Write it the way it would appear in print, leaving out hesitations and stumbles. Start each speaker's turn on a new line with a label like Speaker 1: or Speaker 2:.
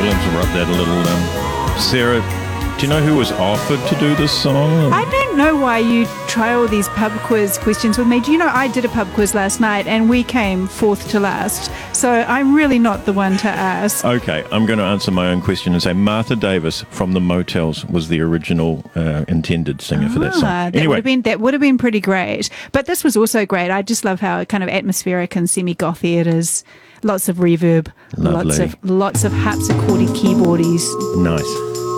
Speaker 1: interrupt that a little. Sarah, do you know who was offered to do this song?
Speaker 2: I don't know why you try all these pub quiz questions with me. Do you know I did a pub quiz last night and we came fourth to last. So I'm really not the one to ask.
Speaker 1: Okay, I'm going to answer my own question and say Martha Davis from the Motels was the original intended singer for that song.
Speaker 2: That would have been pretty great. But this was also great. I just love how kind of atmospheric and semi-gothy it is. Lots of reverb,
Speaker 1: Lovely.
Speaker 2: lots of harpsichordy keyboardies.
Speaker 1: Nice.